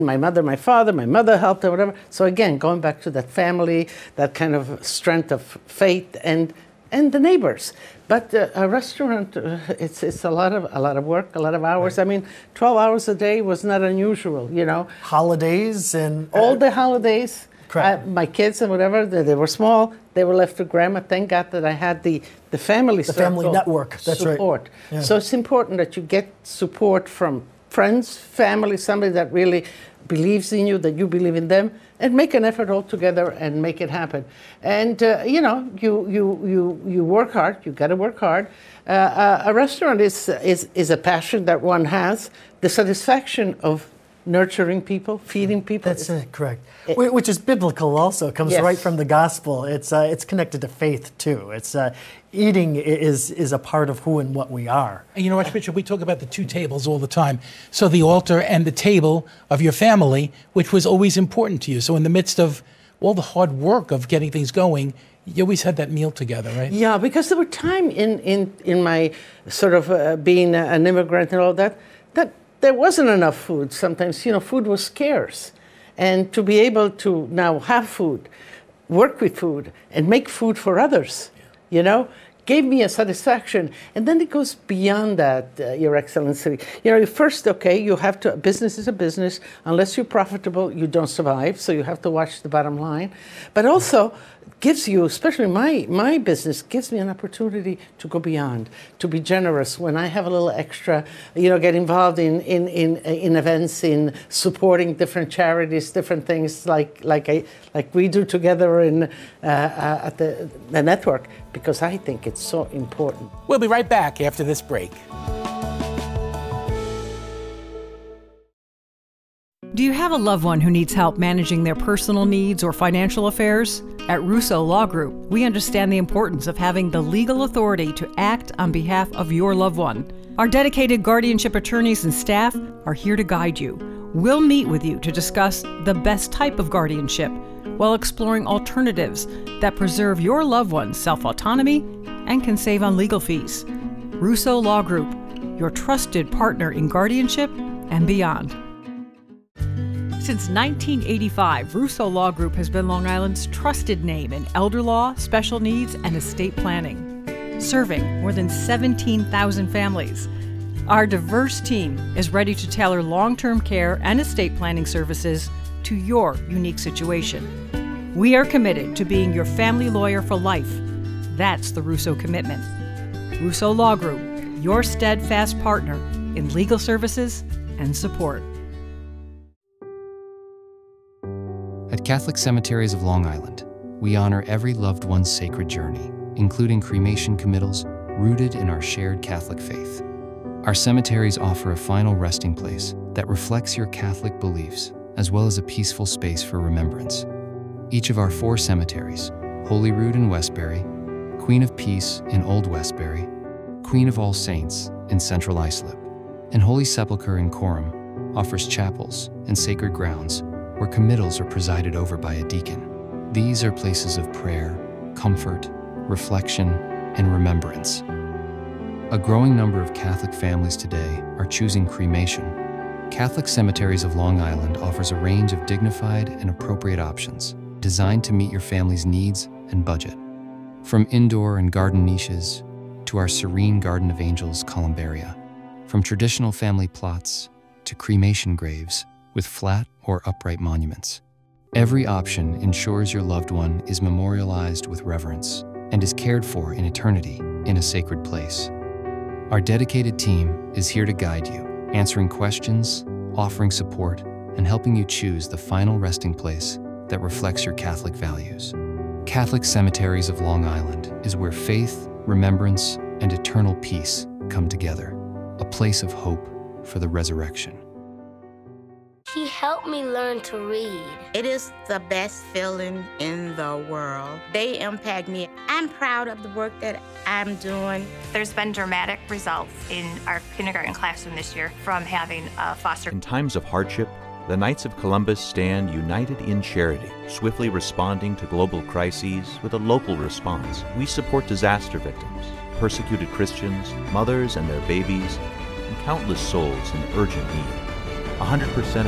My mother, my father, my mother helped or whatever. So again, going back to that family, that kind of strength of faith and the neighbors. But a restaurant, it's a lot of work, a lot of hours. Right. I mean, 12 hours a day was not unusual, you know. Holidays and all the holidays. Correct. My kids and whatever, they were small. They were left to grandma. Thank God that I had the family the family network. That's support. Right. Yeah. So it's important that you get support from friends, family, somebody that really believes in you, that you believe in them, and make an effort all together and make it happen. And you know, you work hard. You got to work hard. A restaurant is a passion that one has. The satisfaction of nurturing people, feeding people. That's correct. Which is biblical also. It comes right from the gospel. It's connected to faith too. It's eating is a part of who and what we are. And you know what, Bishop, we talk about the two tables all the time. So the altar and the table of your family, which was always important to you. So in the midst of all the hard work of getting things going, you always had that meal together, right? Yeah, because there were times in my sort of being an immigrant and all that there wasn't enough food. Sometimes, you know, food was scarce. And to be able to now have food, work with food, and make food for others, you know, gave me a satisfaction. And then it goes beyond that, Your Excellency. You know, first, okay, you have to, business is a business. Unless you're profitable, you don't survive. So you have to watch the bottom line. But also gives you, especially my business, gives me an opportunity to go beyond, to be generous. When I have a little extra, you know, get involved in events, in supporting different charities, different things like we do together at the network, because I think it's so important. We'll be right back after this break. Do you have a loved one who needs help managing their personal needs or financial affairs? At Russo Law Group, we understand the importance of having the legal authority to act on behalf of your loved one. Our dedicated guardianship attorneys and staff are here to guide you. We'll meet with you to discuss the best type of guardianship while exploring alternatives that preserve your loved one's self-autonomy and can save on legal fees. Russo Law Group, your trusted partner in guardianship and beyond. Since 1985, Russo Law Group has been Long Island's trusted name in elder law, special needs, and estate planning, serving more than 17,000 families. Our diverse team is ready to tailor long-term care and estate planning services to your unique situation. We are committed to being your family lawyer for life. That's the Russo commitment. Russo Law Group, your steadfast partner in legal services and support. At Catholic Cemeteries of Long Island, we honor every loved one's sacred journey, including cremation committals rooted in our shared Catholic faith. Our cemeteries offer a final resting place that reflects your Catholic beliefs, as well as a peaceful space for remembrance. Each of our 4 cemeteries, Holyrood in Westbury, Queen of Peace in Old Westbury, Queen of All Saints in Central Islip, and Holy Sepulchre in Coram, offers chapels and sacred grounds where committals are presided over by a deacon. These are places of prayer, comfort, reflection, and remembrance. A growing number of Catholic families today are choosing cremation. Catholic Cemeteries of Long Island offers a range of dignified and appropriate options designed to meet your family's needs and budget. From indoor and garden niches to our serene Garden of Angels columbaria, from traditional family plots to cremation graves with flat or upright monuments. Every option ensures your loved one is memorialized with reverence and is cared for in eternity in a sacred place. Our dedicated team is here to guide you, answering questions, offering support, and helping you choose the final resting place that reflects your Catholic values. Catholic Cemeteries of Long Island is where faith, remembrance, and eternal peace come together, a place of hope for the resurrection. He helped me learn to read. It is the best feeling in the world. They impact me. I'm proud of the work that I'm doing. There's been dramatic results in our kindergarten classroom this year from having a foster. In times of hardship, the Knights of Columbus stand united in charity, swiftly responding to global crises with a local response. We support disaster victims, persecuted Christians, mothers and their babies, and countless souls in urgent need. 100%